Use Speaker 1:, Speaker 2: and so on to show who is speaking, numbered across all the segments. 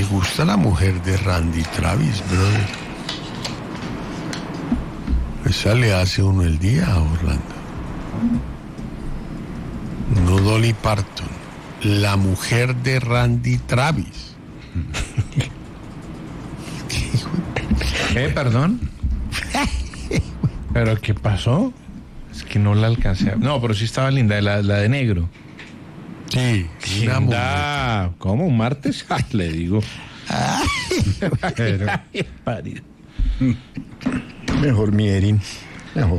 Speaker 1: gusta la mujer de Randy Travis, brother? Esa le hace uno el día a Orlando. No Dolly Parton, la mujer de Randy Travis.
Speaker 2: ¿Perdón? ¿Pero qué pasó? Es que no la alcancé a... No, pero sí estaba linda, la de negro.
Speaker 1: Sí, una
Speaker 2: Linda. ¿Cómo? ¿Un martes? Le digo. Pero, parido.
Speaker 3: Mejor mi Erin, mejor.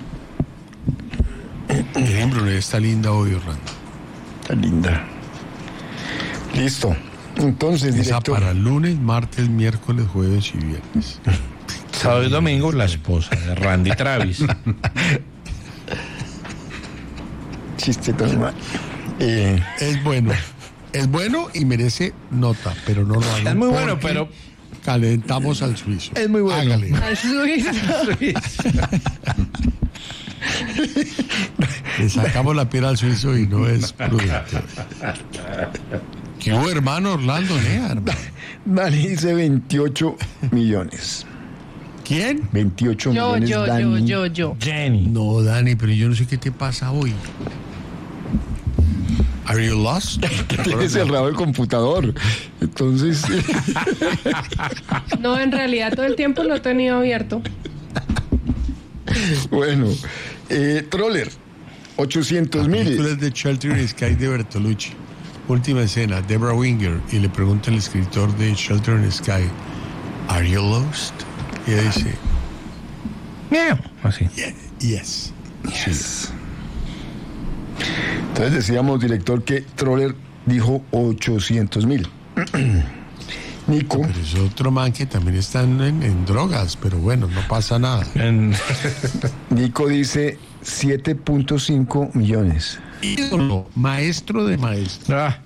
Speaker 1: Erin Brunet está linda hoy, Orlando.
Speaker 3: Está linda. Listo. Entonces,
Speaker 1: Esa
Speaker 3: director.
Speaker 1: para lunes, martes, miércoles, jueves y viernes.
Speaker 2: Sábado y domingo, la esposa de Randy Travis.
Speaker 3: Chiste tan mal.
Speaker 1: Es bueno y merece nota, pero no lo hagan.
Speaker 2: Es muy bueno,
Speaker 1: porque
Speaker 2: pero...
Speaker 1: calentamos al suizo.
Speaker 2: Es muy bueno.
Speaker 1: Hágale.
Speaker 4: Al suizo.
Speaker 1: Le sacamos la piel al suizo y no es prudente. ¿Qué hubo, hermano Orlando Nea, hermano?
Speaker 3: Dani dice 28 millones.
Speaker 1: ¿Quién?
Speaker 3: 28 millones, Dani.
Speaker 4: Yo.
Speaker 2: Jenny.
Speaker 1: No, Dani, pero yo no sé qué te pasa hoy. ¿Are you lost?
Speaker 3: Tienes cerrado el computador. Entonces,
Speaker 4: No, en realidad todo el tiempo lo he tenido abierto.
Speaker 3: bueno. Troller, 800 mil.
Speaker 1: Películas de Shelter in Sky de Bertolucci. Última escena, Deborah Winger, y le pregunta al escritor de Shelter in Sky, ¿Are you lost? Y ella dice,
Speaker 2: Miau. Así.
Speaker 1: yes.
Speaker 3: Entonces decíamos, director, que Troller dijo 800 mil. Nico,
Speaker 1: Pero es otro man que también está en drogas, pero bueno, no pasa nada.
Speaker 3: Nico dice 7.5 millones.
Speaker 1: Ídolo, maestro de maestros.
Speaker 2: Ah,